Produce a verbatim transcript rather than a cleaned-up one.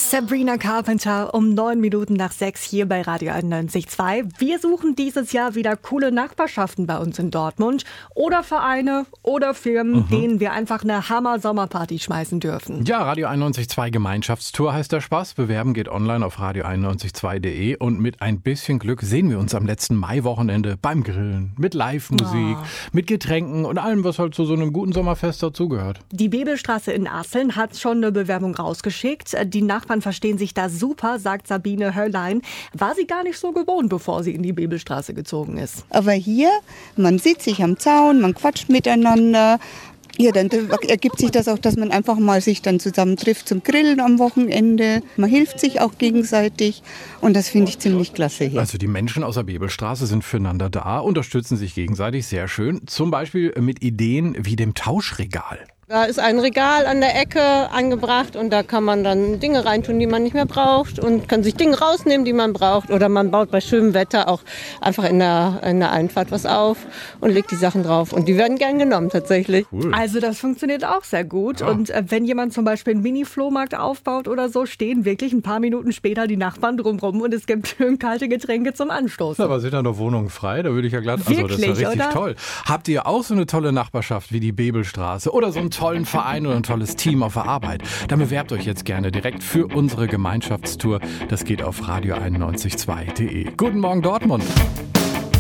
Sabrina Carpenter um neun Minuten nach sechs hier bei Radio einundneunzig Komma zwei. Wir suchen dieses Jahr wieder coole Nachbarschaften bei uns in Dortmund oder Vereine oder Firmen, mhm. denen wir einfach eine Hammer-Sommerparty schmeißen dürfen. Ja, Radio einundneunzig Komma zwei Gemeinschaftstour heißt der Spaß. Bewerben geht online auf radio einundneunzig Komma zwei punkt de und mit ein bisschen Glück sehen wir uns am letzten Mai-Wochenende beim Grillen, mit Live-Musik, oh. mit Getränken und allem, was halt zu so einem guten Sommerfest dazugehört. Die Bebelstraße in Asseln hat schon eine Bewerbung rausgeschickt. Die Nachbarn verstehen sich da super, sagt Sabine Hörlein. War sie gar nicht so gewohnt, bevor sie in die Bebelstraße gezogen ist. Aber hier, man sitzt sich am Zaun, man quatscht miteinander. Ja, dann ergibt sich das auch, dass man einfach mal sich dann zusammen trifft zum Grillen am Wochenende. Man hilft sich auch gegenseitig und das finde ich ziemlich klasse hier. Also die Menschen aus der Bebelstraße sind füreinander da, unterstützen sich gegenseitig sehr schön. Zum Beispiel mit Ideen wie dem Tauschregal. Da ist ein Regal an der Ecke angebracht und da kann man dann Dinge reintun, die man nicht mehr braucht und kann sich Dinge rausnehmen, die man braucht. Oder man baut bei schönem Wetter auch einfach in der, in der Einfahrt was auf und legt die Sachen drauf. Und die werden gern genommen tatsächlich. Cool. Also das funktioniert auch sehr gut. Ja. Und äh, wenn jemand zum Beispiel einen Mini-Flohmarkt aufbaut oder so, stehen wirklich ein paar Minuten später die Nachbarn drumherum und es gibt schön kalte Getränke zum Anstoßen. Aber sind da noch Wohnungen frei? Da würde ich ja glatt... Also wirklich, das ist ja richtig oder? Toll. Habt ihr auch so eine tolle Nachbarschaft wie die Bebelstraße oder so ein tollen Verein oder ein tolles Team auf der Arbeit? Dann bewerbt euch jetzt gerne direkt für unsere Gemeinschaftstour. Das geht auf radio einundneunzig Komma zwei punkt de. Guten Morgen Dortmund!